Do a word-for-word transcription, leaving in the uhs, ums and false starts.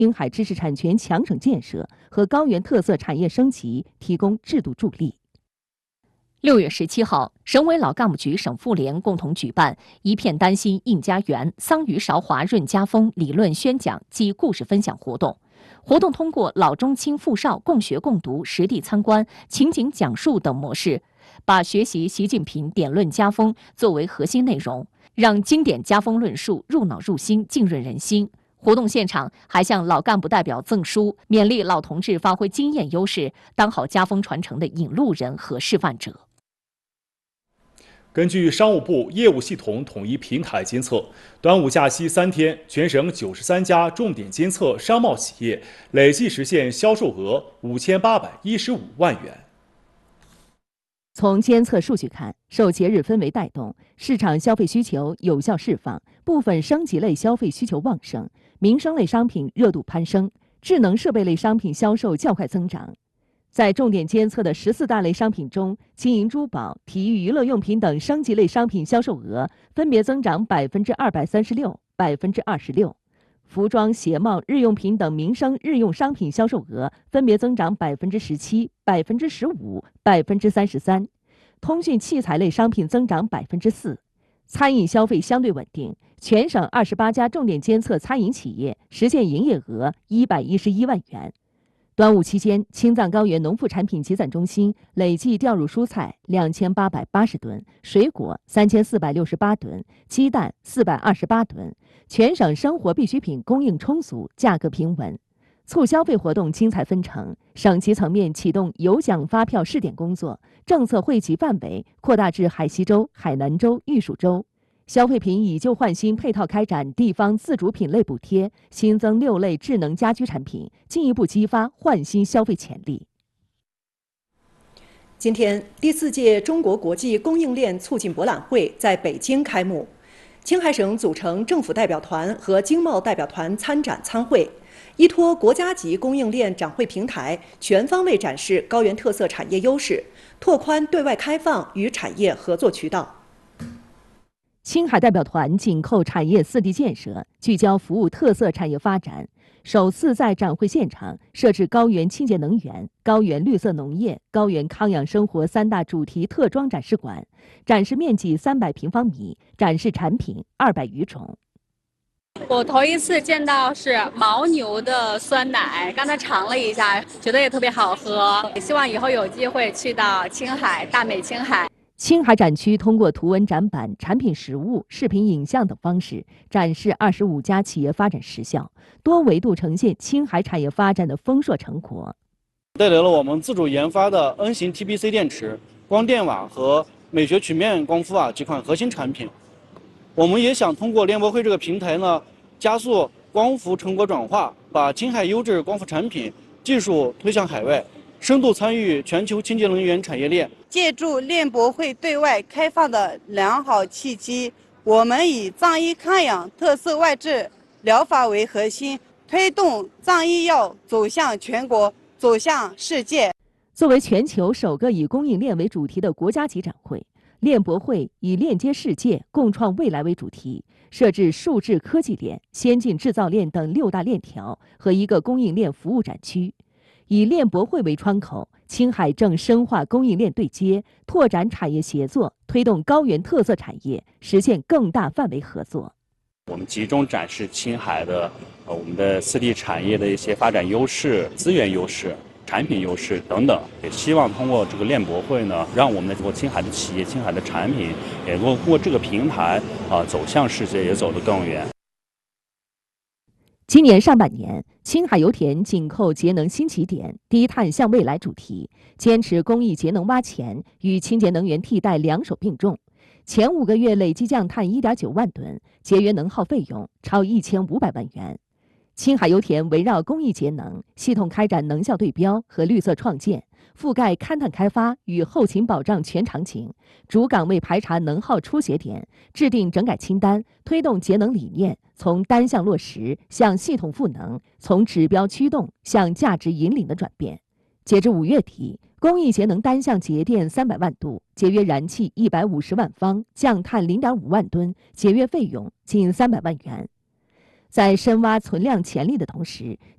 青海知识产权强省建设和高原特色产业升级提供制度助力。 六月十七号，省委老干部局省妇联共同举办“一片丹心映家园，桑榆韶华润家风”理论宣讲及故事分享活动。活动通过老中青妇少共学共读、实地参观、情景讲述等模式，把学习习近平典论家风作为核心内容，让经典家风论述入脑入心、浸润人心。活动现场还向老干部代表赠书，勉励老同志发挥经验优势，当好家风传承的引路人和示范者。 根据商务部业务系统统一平台监测，端午假期三天，全省九十三家重点监测商贸企业累计实现销售额五千八百一十五万元。 从监测数据看，受节日氛围带动，市场消费需求有效释放，部分升级类消费需求旺盛，民生类商品热度攀升，智能设备类商品销售较快增长。在重点监测的十四大类商品中，金银珠宝、体育娱乐用品等升级类商品销售额分别增长百分之二百三十六、百分之二十六；服装、鞋帽、日用品等民生日用商品销售额分别增长百分之十七、百分之十五、百分之三十三；通讯器材类商品增长百分之四。餐饮消费相对稳定，全省二十八家重点监测餐饮企业实现营业额一百一十一万元。端午期间，青藏高原农副产品集散中心累计调入蔬菜两千八百八十吨，水果三千四百六十八吨，鸡蛋四百二十八吨，全省生活必需品供应充足，价格平稳。促消费活动精彩纷呈，省级层面启动有奖发票试点工作，政策惠及范围扩大至海西州、海南州、玉树州。消费品以旧换新配套开展地方自主品类补贴，新增六类智能家居产品，进一步激发换新消费潜力。 今天，第四届中国国际供应链促进博览会在北京开幕，青海省组成政府代表团和经贸代表团参展参会，依托国家级供应链展会平台，全方位展示高原特色产业优势，拓宽对外开放与产业合作渠道。 青海代表团紧扣产业四地建设，聚焦服务特色产业发展，首次在展会现场设置高原清洁能源、高原绿色农业、高原康养生活三大主题特装展示馆，展示面积三百平方米，展示产品二百余种。 我头一次见到是牦牛的酸奶，刚才尝了一下，觉得也特别好喝。希望以后有机会去到青海，大美青海。 青海展区通过图文展板、产品实物、视频影像等方式展示二十五家企业发展实效，多维度呈现青海产业发展的丰硕成果。 带来了我们自主研发的 N 型 T B C 电池、光电网和美学曲面光伏瓦几款核心产品。我们也想通过联博会这个平台呢，加速光伏成果转化，把青海优质光伏产品技术推向海外，深度参与全球清洁能源产业链。 借助联博会对外开放的良好契机，我们以藏医康养特色外治疗法为核心，推动藏医药走向全国、走向世界。 作为全球首个以供应链为主题的国家级展会，联博会以链接世界、共创未来为主题，设置数字科技链、先进制造链等六大链条和一个供应链服务展区。以联博会为窗口，青海正深化供应链对接，拓展产业协作，推动高原特色产业实现更大范围合作。 我们集中展示青海的呃我们的四地产业的一些发展优势、资源优势、产品优势等等，也希望通过这个联博会呢，让我们的这个青海的企业、青海的产品也能够通过这个平台啊、呃、走向世界，也走得更远。 今年上半年，青海油田紧扣节能新起点、低碳向未来主题，坚持公益节能挖潜与清洁能源替代两手并重。前五个月累计降碳 一点九万吨，节约能耗费用超一千五百万元。青海油田围绕公益节能，系统开展能效对标和绿色创建，覆盖勘探开发与后勤保障全场景，主岗位排查能耗出血点，制定整改清单，推动节能理念从单项落实向系统赋能，从指标驱动向价值引领的转变。截至五月底，公益节能单项节电三百万度，节约燃气一百五十万方，降碳零点五万吨，节约费用近三百万元。在深挖存量潜力的同时，